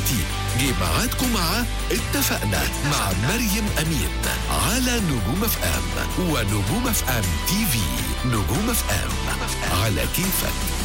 دلوقتي جه ميعادكم مع اتفقنا مع مريم أمين على نجوم اف ام ونجوم اف ام تي في. نجوم اف ام على كيفك.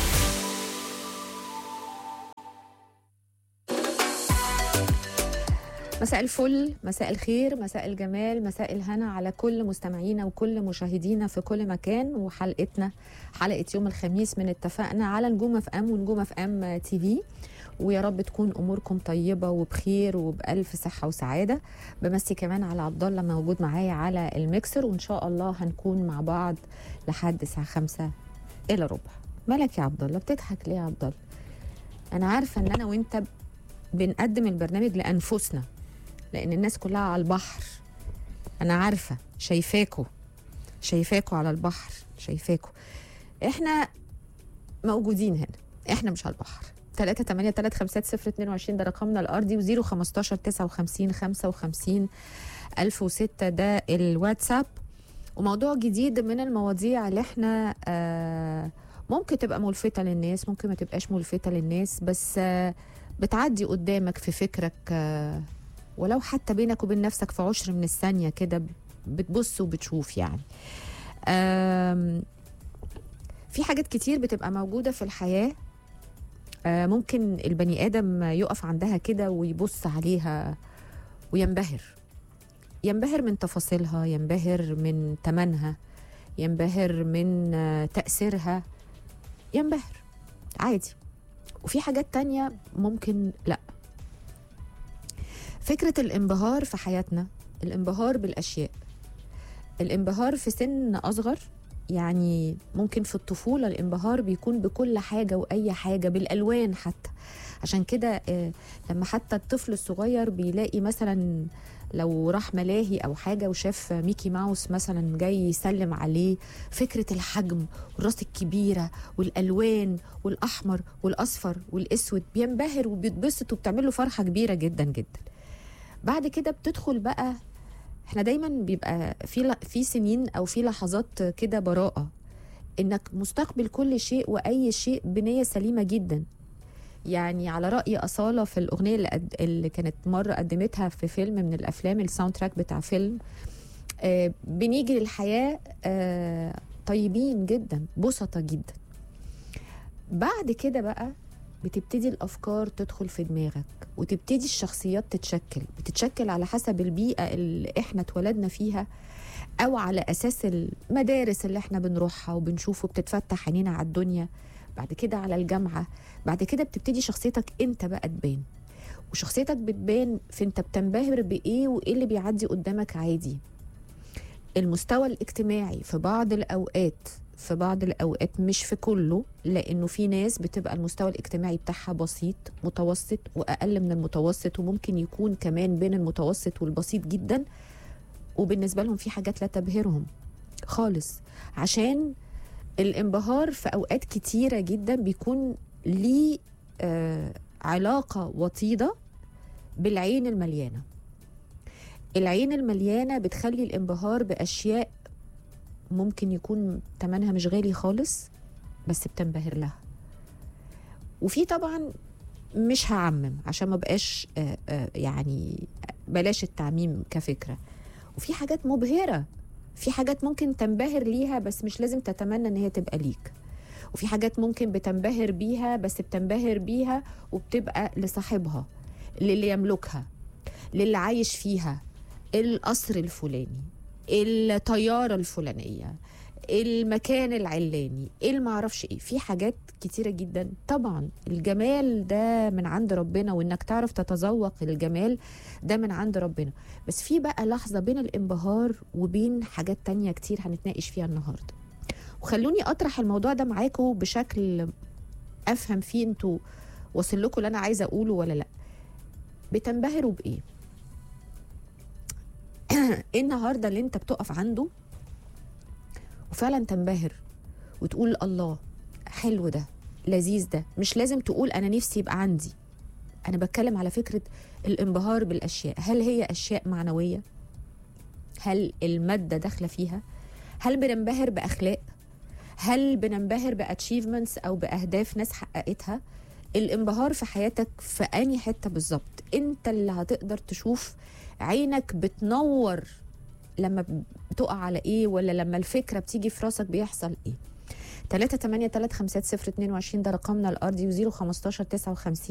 مساء الفل، مساء الخير، مساء الجمال، مساء الهنا على كل مستمعينا وكل مشاهدينا في كل مكان. وحلقتنا حلقة يوم الخميس من اتفقنا على نجوم اف ام ونجوم اف ام تي في. ويا رب تكون اموركم طيبه وبخير وبالف صحه وسعاده. بمسي كمان على عبد الله موجود معايا على الميكسر، وان شاء الله هنكون مع بعض لحد الساعه 5 الا ربع. مالك يا عبد الله؟ بتضحك ليه يا عبد الله؟ انا عارفه ان انا وانت بنقدم البرنامج لانفسنا، لان الناس كلها على البحر. انا عارفه، شايفاكوا على البحر، شايفاكوا. احنا موجودين هنا، احنا مش على البحر. 3835022 ده رقمنا الارضي، و015 59 55 1006 ده الواتساب. وموضوع جديد من المواضيع اللي احنا ممكن تبقى ملفتة للناس، ممكن ما تبقاش ملفتة للناس، بس بتعدي قدامك في فكرك، ولو حتى بينك وبين نفسك في عشر من الثانية كده بتبص وبتشوف. يعني في حاجات كتير بتبقى موجودة في الحياة، ممكن البني آدم يقف عندها كده ويبص عليها وينبهر من تفاصيلها، ينبهر من تمنها، ينبهر من تأثيرها، ينبهر عادي. وفي حاجات تانية ممكن لا. فكرة الانبهار في حياتنا، الانبهار بالأشياء، الانبهار في سن أصغر، يعني ممكن في الطفولة الانبهار بيكون بكل حاجة وأي حاجة، بالألوان حتى. عشان كده لما حتى الطفل الصغير بيلاقي مثلا لو راح ملاهي أو حاجة وشاف ميكي ماوس مثلا جاي يسلم عليه، فكرة الحجم والراس الكبيرة والألوان والأحمر والأصفر والأسود، بينبهر وبيتبسط وبتعمل له فرحة كبيرة جدا جدا. بعد كده بتدخل بقى، احنا دايما بيبقى في سنين او في لحظات كده براءة، انك مستقبل كل شيء واي شيء بنية سليمة جدا. يعني على رأي أصالة في الأغنية اللي كانت مرة قدمتها في فيلم من الأفلام، الساوند تراك بتاع فيلم، بنيجي للحياة طيبين جدا، بسطة جدا. بعد كده بقى بتبتدي الأفكار تدخل في دماغك، وتبتدي الشخصيات بتتشكل على حسب البيئة اللي احنا اتولدنا فيها، أو على أساس المدارس اللي احنا بنروحها وبنشوفه، بتتفتح عينينا على الدنيا. بعد كده على الجامعة، بعد كده بتبتدي شخصيتك انت بقى تبان. وشخصيتك بتبان في انت بتنبهر بإيه وإيه اللي بيعدي قدامك عادي. المستوى الاجتماعي في بعض الأوقات مش في كله، لأنه في ناس بتبقى المستوى الاجتماعي بتاعها بسيط، متوسط وأقل من المتوسط، وممكن يكون كمان بين المتوسط والبسيط جدا، وبالنسبة لهم في حاجات لا تبهرهم خالص. عشان الانبهار في أوقات كتيرة جدا بيكون ليه علاقة وطيدة بالعين المليانة. العين المليانة بتخلي الانبهار بأشياء ممكن يكون تمنها مش غالي خالص، بس بتنبهر لها. وفي طبعا مش هعمم عشان ما بقاش يعني بلاش التعميم كفكرة. وفي حاجات مبهرة، في حاجات ممكن تنبهر ليها بس مش لازم تتمنى ان هي تبقى ليك. وفي حاجات ممكن بتنبهر بيها بس بتنبهر بيها وبتبقى لصاحبها، للي يملكها، للي عايش فيها، القصر الفلاني، الطيارة الفلانية، المكان العلاني، المعرفش ايه. في حاجات كتيرة جدا. طبعا الجمال ده من عند ربنا، وانك تعرف تتذوق الجمال ده من عند ربنا. بس في بقى لحظة بين الانبهار وبين حاجات تانية كتير هنتناقش فيها النهاردة. وخلوني اطرح الموضوع ده معاكم بشكل افهم فيه انتوا وصل لكم اللي انا عايزة اقوله ولا لا. بتنبهروا بايه؟ ايه النهارده اللي انت بتقف عنده وفعلا تنبهر وتقول الله حلو ده، لذيذ ده؟ مش لازم تقول انا نفسي يبقى عندي. انا بتكلم على فكرة الانبهار بالاشياء. هل هي اشياء معنوية؟ هل المادة داخلة فيها؟ هل بننبهر باخلاق؟ هل بننبهر باتشيفمنتس او باهداف ناس حققتها؟ الانبهار في حياتك في أي حتة بالظبط، انت اللي هتقدر تشوف عينك بتنور لما بتقع على ايه، ولا لما الفكرة بتيجي في راسك بيحصل ايه. 3835022 ده رقمنا الأرضي، و015 59